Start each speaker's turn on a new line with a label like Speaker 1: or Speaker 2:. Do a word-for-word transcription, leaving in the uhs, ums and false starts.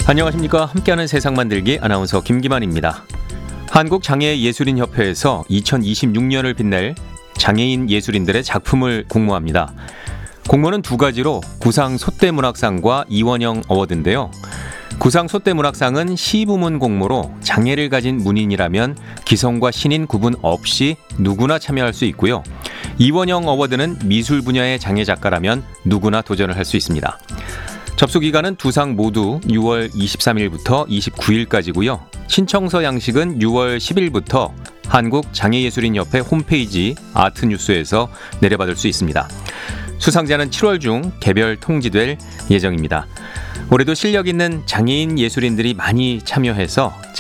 Speaker 1: 안녕하십니까. 함께하는 세상 만들기 아나운서 김기만입니다. 한국장애예술인협회에서 이천이십육 년을 빛낼 장애인 예술인들의 작품을 공모합니다. 공모는 두 가지로 구상 소떼문학상과 이원영 어워드인데요. 구상 소떼문학상은 시부문 공모로 장애를 가진 문인이라면 기성과 신인 구분 없이 누구나 참여할 수 있고요. 이원영 어워드는 미술 분야의 장애 작가라면 누구나 도전을 할 수 있습니다. 접수 기간은 두 상 모두 유월 이십삼일부터 이십구일까지고요. 신청서 양식은 유월 십일부터 한국장애예술인협회 홈페이지 아트뉴스에서 내려받을 수 있습니다. 수상자는 칠월 중 개별 통지될 예정입니다. 올해도 실력 있는 장애인 예술인들이 많이 참여해서